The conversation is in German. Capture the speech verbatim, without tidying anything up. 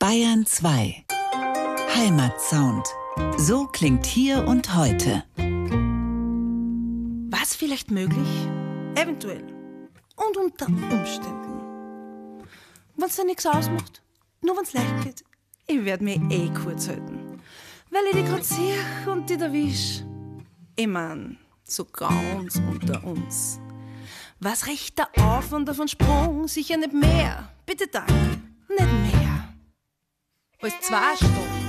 Bayern zwei. Heimatsound. So klingt hier und heute. Was vielleicht möglich? Eventuell. Und unter Umständen. Wenn's dir nichts ausmacht, nur wenn's leicht geht, ich werd mich eh kurz halten. Weil ich die grad sehe und die erwisch. Ich mein, so ganz unter uns. Was recht der Aufwand davon Sprung? Sicher nicht mehr. Bitte danke, nicht mehr. Als zwei Stunden.